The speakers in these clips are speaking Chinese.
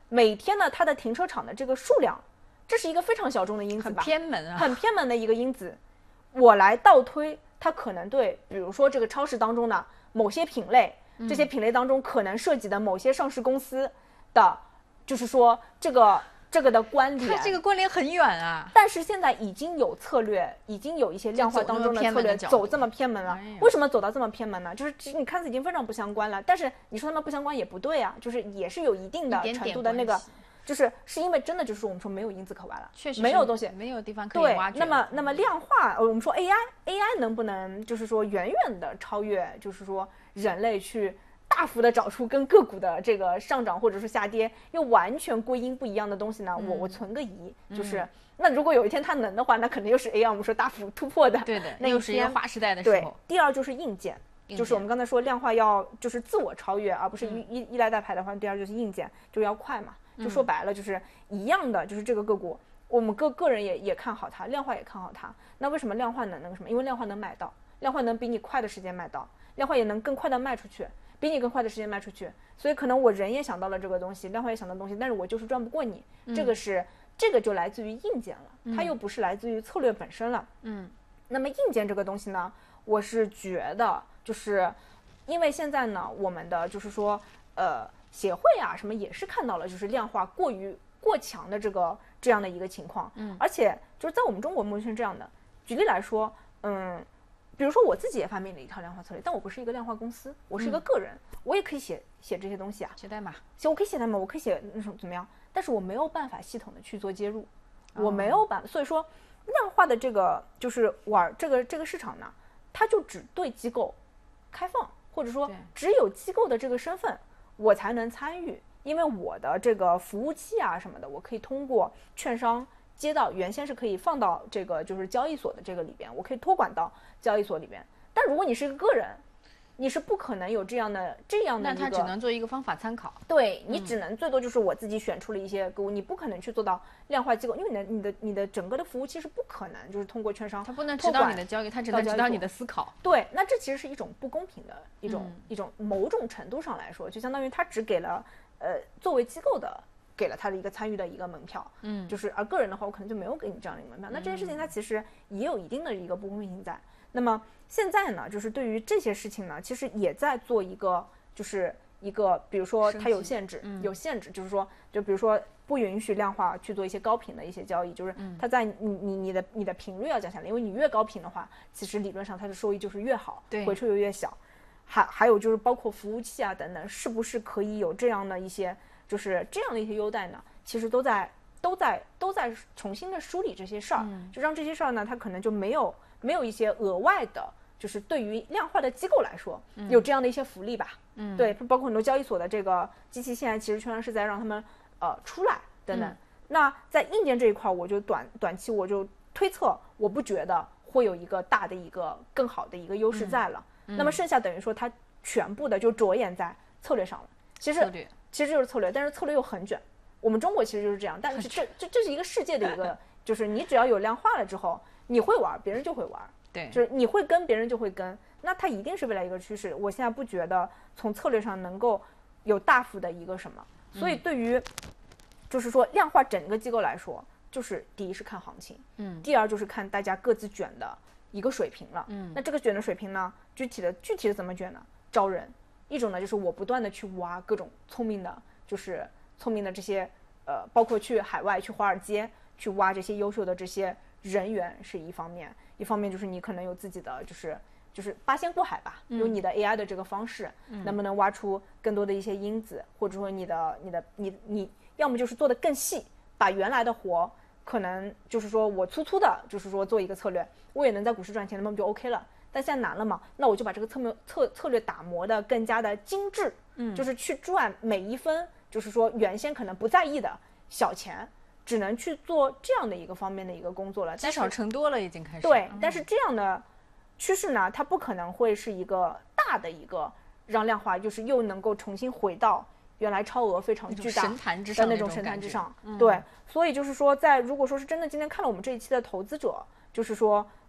每天呢它的停车场的这个数量，这是一个非常小众的因子吧， 很偏门啊， 很偏门的一个因子。我来倒推，它可能对，比如说这个超市当中的某些品类，这些品类当中可能涉及的某些上市公司的，就是说这个的关联， 它这个关联很远啊。 但是现在已经有策略，已经有一些量化当中的策略走这么偏门了。为什么走到这么偏门呢？就是你看似已经非常不相关了，但是你说他们不相关也不对啊，就是也是有一定的程度的那个，就是因为真的就是我们说没有因子可挖了， 确实没有东西， 没有地方可以挖掘。 对，那么量化，我们说 AI 能不能就是说远远的超越，就是说人类去大幅的找出跟个股的这个上涨或者是下跌又完全归因不一样的东西呢？我存个疑，就是那如果有一天它能的话，那可能又是 AI 我们说大幅突破的， 对的， 那又是一个划时代的时候。 对，第二就是硬件，就是我们刚才说量化要就是自我超越，而不是依赖大牌的话，第二就是硬件就要快嘛，就说白了就是一样的，就是这个个股。我们个人也看好它，量化也看好它。那为什么量化能那个什么？因为量化能买到，量化能比你快的时间买到，量化也能更快的卖出去，比你更快的时间卖出去。所以可能我人也想到了这个东西，量化也想到东西，但是我就是赚不过你。这个就来自于硬件了，它又不是来自于策略本身了。那么硬件这个东西呢，我是觉得就是因为现在呢，我们的就是说协会啊什么也是看到了，就是量化过强的这样的一个情况，而且就是在我们中国目前这样的。举例来说，比如说我自己也发明了一套量化策略，但我不是一个量化公司，我是一个个人，我也可以写这些东西啊， 写代码， 我可以写代码，我可以写那种怎么样，但是我没有办法系统的去做接入，我没有办法，所以说量化的这个就是玩这个市场呢，它就只对机构开放，或者说只有机构的这个身份我才能参与。因为我的这个服务器啊什么的，我可以通过券商接到，原先是可以放到这个就是交易所的这个里边，我可以托管到交易所里边。但如果你是一个个人，你是不可能有这样的一个， 那它只能做一个方法参考。 对，你只能最多就是我自己选出了一些个股，你不可能去做到量化机构，因为你的整个的服务器是不可能就是通过券商， 它不能指导你的交易，它只能指导你的思考。 对，那这其实是一种不公平的一种某种程度上来说，就相当于它只给了作为机构的给了他的一个参与的一个门票，就是而个人的话，我可能就没有给你这样的一个门票。那这件事情它其实也有一定的一个不公平性在。那么现在呢，就是对于这些事情呢，其实也在做一个，就是一个，比如说它有限制，就是说，就比如说不允许量化去做一些高频的一些交易，就是它在你的频率要降下来，因为你越高频的话，其实理论上它的收益就是越好，回撤又越小。还有就是包括服务器啊等等，是不是可以有这样的一些，就是这样的一些优待呢？其实都在重新的梳理这些事儿，就让这些事儿呢，它可能就没有一些额外的，就是对于量化的机构来说，有这样的一些福利吧。对，包括很多交易所的这个机器，现在其实全是在让他们出来等等。那在硬件这一块，我就短期我就推测，我不觉得会有一个大的一个更好的一个优势在了。那么剩下等于说它全部的就着眼在策略上了。其实就是策略，但是策略又很卷。我们中国其实就是这样，但是这是一个世界的一个，就是你只要有量化了之后，你会玩，别人就会玩。 对， 就是你会跟，别人就会跟。那它一定是未来一个趋势。我现在不觉得从策略上能够有大幅的一个什么。所以对于就是说量化整个机构来说，就是第一是看行情，第二就是看大家各自卷的一个水平了。那这个卷的水平呢，具体的怎么卷呢？招人。一种呢就是我不断的去挖各种聪明的，就是聪明的这些包括去海外去华尔街去挖这些优秀的这些人员是一方面，一方面就是你可能有自己的就是八仙过海吧，有你的 AI 的这个方式，能不能挖出更多的一些因子，或者说你要么就是做得更细，把原来的活可能就是说我粗粗的，就是说做一个策略，我也能在股市赚钱，那么就 OK 了。但现在难了嘛，那我就把这个策略打磨的更加的精致，就是去赚每一分，就是说原先可能不在意的小钱，只能去做这样的一个方面的一个工作了， 积少成多了，已经开始。 对，但是这样的趋势呢，它不可能会是一个大的一个让量化就是又能够重新回到原来超额非常巨大的那种神坛之上。对，所以就是说，如果说是真的今天看了我们这一期的投资者，就是说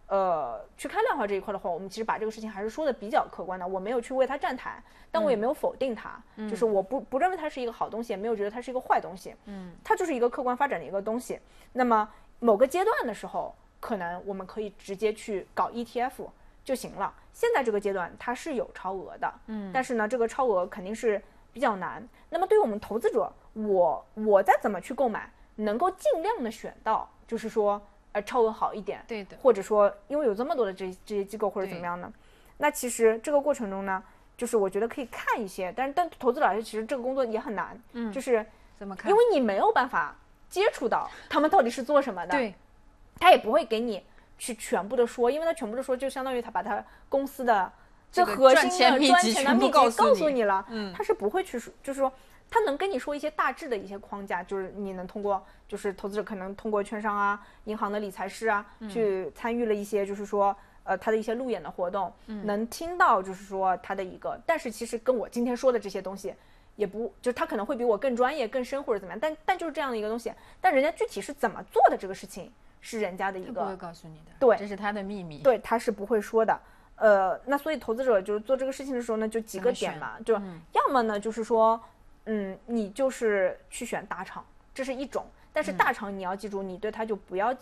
去看量化这一块的话，我们其实把这个事情还是说的比较客观的，我没有去为它站台，但我也没有否定它，就是我不认为它是一个好东西，也没有觉得它是一个坏东西，它就是一个客观发展的一个东西。那么某个阶段的时候，可能我们可以直接去搞 ETF 就行了。现在这个阶段它是有超额的，但是呢，这个超额肯定是比较难。那么对于我们投资者，我再怎么去购买，能够尽量的选到，就是说超额好一点， 对的， 或者说因为有这么多的这些机构或者怎么样呢？那其实这个过程中呢，就是我觉得可以看一些，但投资者来说，其实这个工作也很难，就是怎么看？ 因为你没有办法接触到他们到底是做什么的， 对， 他也不会给你去全部的说，因为他全部的说，就相当于他把他公司的最核心的赚钱的秘籍告诉你了，他是不会去说，就是说。他能跟你说一些大致的一些框架，就是你能通过，就是投资者可能通过券商啊、银行的理财师啊，去参与了一些，就是说，他的一些路演的活动，能听到，就是说他的一个，但是其实跟我今天说的这些东西，也不，就他可能会比我更专业、更深或者怎么样，但就是这样的一个东西，但人家具体是怎么做的这个事事情，是人家的一个， 他不会告诉你的， 对， 这是他的秘密， 对，他是不会说的。那所以投资者就是做这个事情的时候呢，就几个点嘛，就要么呢就是说。你就是去选大厂，这是一种，但是大厂你要记住，你对它就不要